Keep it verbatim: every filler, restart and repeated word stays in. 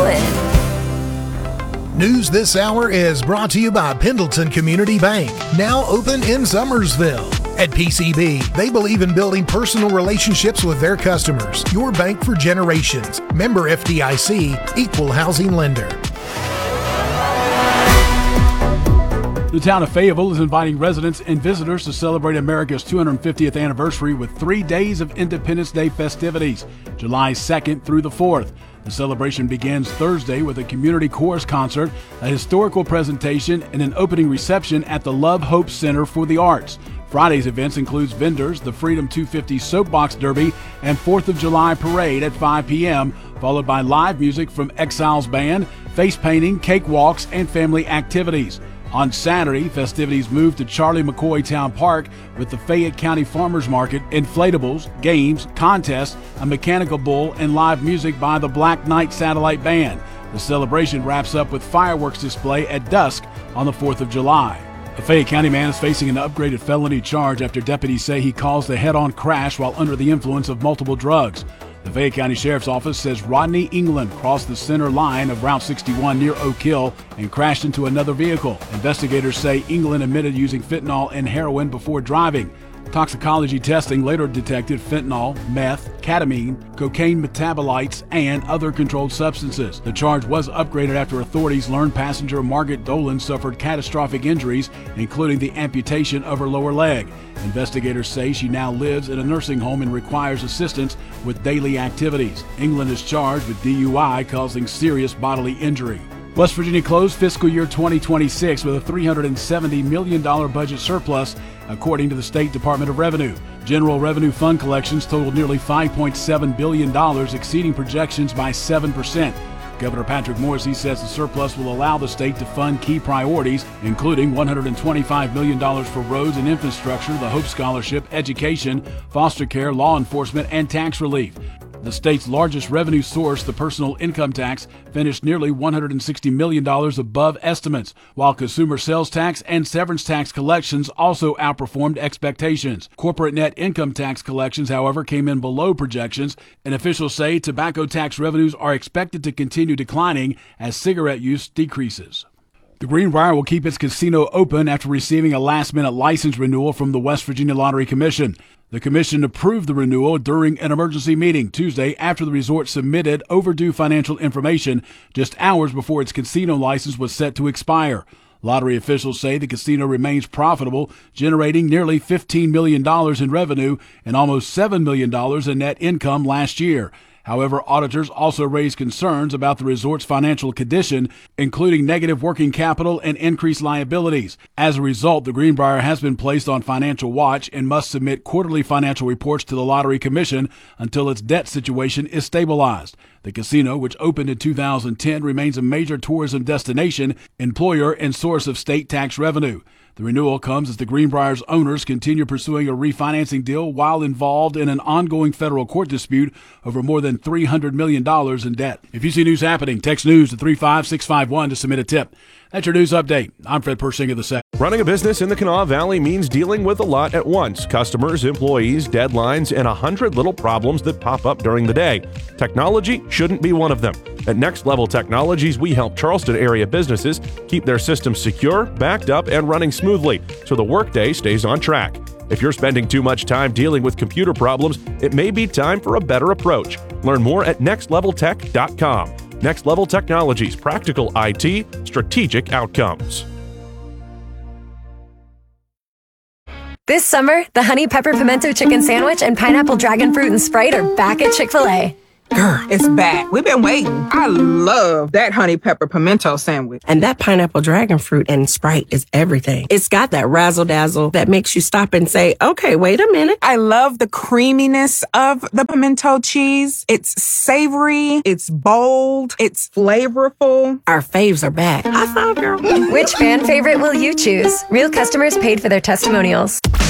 would. News this hour is brought to you by Pendleton Community Bank, now open in Summersville. At P C B, they believe in building personal relationships with their customers. Your bank for generations. Member F D I C, Equal Housing Lender. The town of Fayetteville is inviting residents and visitors to celebrate America's two hundred fiftieth anniversary with three days of Independence Day festivities, July second through the fourth. The celebration begins Thursday with a community chorus concert, a historical presentation, and an opening reception at the Love Hope Center for the Arts. Friday's events includes vendors, the Freedom two fifty Soapbox Derby, and fourth of July Parade at five p.m., followed by live music from Exiles Band, face painting, cakewalks, and family activities. On Saturday, festivities moved to Charlie McCoy Town Park with the Fayette County Farmers Market, inflatables, games, contests, a mechanical bull, and live music by the Black Knight Satellite Band. The celebration wraps up with fireworks display at dusk on the fourth of July. A Fayette County man is facing an upgraded felony charge after deputies say he caused a head-on crash while under the influence of multiple drugs. The Fayette County Sheriff's Office says Rodney England crossed the center line of Route sixty-one near Oak Hill and crashed into another vehicle. Investigators say England admitted using fentanyl and heroin before driving. Toxicology testing later detected fentanyl, meth, ketamine, cocaine metabolites, and other controlled substances. The charge was upgraded after authorities learned passenger Margaret Dolan suffered catastrophic injuries, including the amputation of her lower leg. Investigators say she now lives in a nursing home and requires assistance with daily activities. England is charged with D U I causing serious bodily injury. West Virginia closed fiscal year twenty twenty-six with a three hundred seventy million dollars budget surplus, according to the State Department of Revenue. General Revenue Fund collections totaled nearly five point seven billion dollars, exceeding projections by seven percent. Governor Patrick Morrisey says the surplus will allow the state to fund key priorities, including one hundred twenty-five million dollars for roads and infrastructure, the Hope Scholarship, education, foster care, law enforcement, and tax relief. The state's largest revenue source, the personal income tax, finished nearly one hundred sixty million dollars above estimates, while consumer sales tax and severance tax collections also outperformed expectations. Corporate net income tax collections, however, came in below projections, and officials say tobacco tax revenues are expected to continue declining as cigarette use decreases. The Greenbrier will keep its casino open after receiving a last-minute license renewal from the West Virginia Lottery Commission. The commission approved the renewal during an emergency meeting Tuesday after the resort submitted overdue financial information just hours before its casino license was set to expire. Lottery officials say the casino remains profitable, generating nearly fifteen million dollars in revenue and almost seven million dollars in net income last year. However, auditors also raised concerns about the resort's financial condition, including negative working capital and increased liabilities. As a result, the Greenbrier has been placed on financial watch and must submit quarterly financial reports to the Lottery Commission until its debt situation is stabilized. The casino, which opened in two thousand ten, remains a major tourism destination, employer, and source of state tax revenue. The renewal comes as the Greenbrier's owners continue pursuing a refinancing deal while involved in an ongoing federal court dispute over more than three hundred million dollars in debt. If you see news happening, text news to three five six five one to submit a tip. That's your news update. I'm Fred Pershing of the Set. Running a business in the Kanawha Valley means dealing with a lot at once. Customers, employees, deadlines, and a hundred little problems that pop up during the day. Technology shouldn't be one of them. At Next Level Technologies, we help Charleston area businesses keep their systems secure, backed up, and running smoothly so the workday stays on track. If you're spending too much time dealing with computer problems, it may be time for a better approach. Learn more at next level tech dot com. Next Level Technologies, practical I T, strategic outcomes. This summer, the Honey Pepper Pimento Chicken Sandwich and Pineapple Dragon Fruit and Sprite are back at Chick-fil-A. Girl, it's back. We've been waiting. I love that honey pepper pimento sandwich. And that pineapple dragon fruit and Sprite is everything. It's got that razzle dazzle that makes you stop and say, okay, wait a minute. I love the creaminess of the pimento cheese. It's savory. It's bold. It's flavorful. Our faves are back. I found girl. Which fan favorite will you choose? Real customers paid for their testimonials.